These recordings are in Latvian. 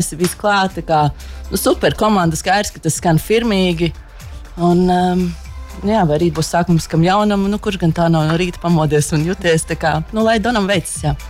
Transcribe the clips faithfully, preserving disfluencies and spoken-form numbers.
visi, visi klāt, tā kā nu, super komanda, skaidrs, ka tas skan firmīgi. Un, um, jā, vai rīt būs sākums kam jaunam, nu, kurš gan tā nav no rīta pamodies un juties, tā kā, nu, lai Donam veicas, jā.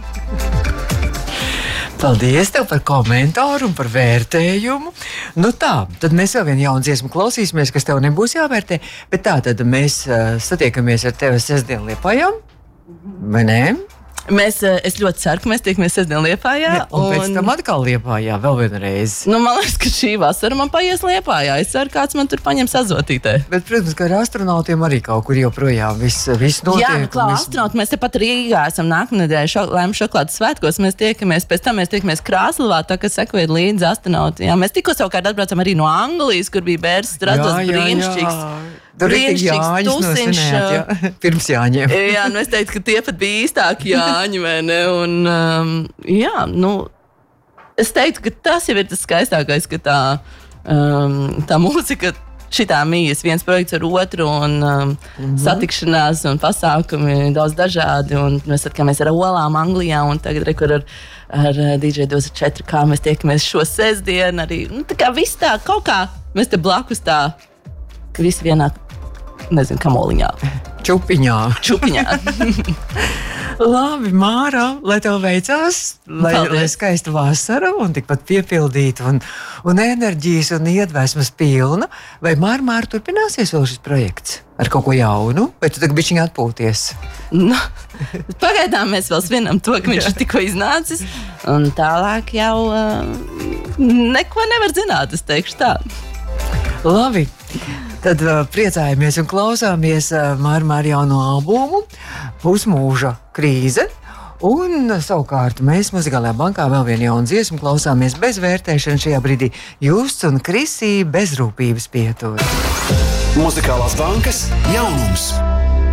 Paldies tev par komentāru un par vērtējumu. Nu tā, tad mēs vēl vienu jaunu dziesmu klausīsimies, kas tev nebūs jāvērtē, bet tā, tad mēs uh, satiekamies ar tevi sestdien Liepājā, vai ne? Mēs, es ļoti ceru, ka mēs tiekamies sestdien Liepājā. Ja, un, un pēc tam atkal Liepājā, vēl vienreiz. Nu, man liekas, ka šī vasara man paies Liepājā. Es ceru, kāds man tur paņems azotītē. Bet, protams, ka ar astronautiem arī kaut kur joprojām viss, viss notiek. Jā, nu, klā, mēs... astronauti, mēs tepat Rīgā esam nākamnedēļ šo, Lēmu šokolādes svētkos. Mēs tiekamies, pēc tam mēs tiekamies Krāslavā, tā kā sekojiet līdzi astronauti. Jā, mēs tikko savukārt atbraucam arī no Anglijas, kur bija Bērs Stradzos brīnišķīgs. Tur ir Jāņus nosinēt, jā. Pirms Jāņiem. Jā, nu es teiktu, ka tie pat bija īstāki Jāņi, vai ne? Un, um, jā, nu, es teiktu, ka tas jau ir tas skaistākais, ka tā, um, tā mūzika šitā mijas, viens projekts ar otru, un um, mm-hmm. satikšanās un pasākumi daudz dažādi, un mēs atkāmies ar olām Anglijā, un tagad rekur ar, ar D J Doza četri, kā mēs tiekamies šo sestdienu arī. Nu, tā kā viss tā, kaut kā mēs te blakus tā, visi vienā, nezinu, kamoliņā. Čupiņā. Čupiņā. Labi, Māra, lai tev veicās, lai, lai skaista vasara un tikpat piepildīta un, un enerģijas un iedvesmas pilna. Vai Māra, Māra turpināsies vēl šis projekts ar kaut ko jaunu? Vai tu tagad bišķiņ atpūties? Nu, pagaidām mēs vēl svinam to, ka viņš ir tikko iznācis. Un tālāk jau uh, neko nevar zināt, es teikšu tā. Labi. Tad uh, priecājamies un klausāmies uh, Māra Māra jauno albumu Pusmūža krīze. Un uh, savukārt mēs Muzikālajā bankā vēl vienu jaunu dziesmu klausāmies bez vērtēšanas šajā brīdī. Justs un Krisī bezrūpības pietura. Muzikālās bankas jaunums.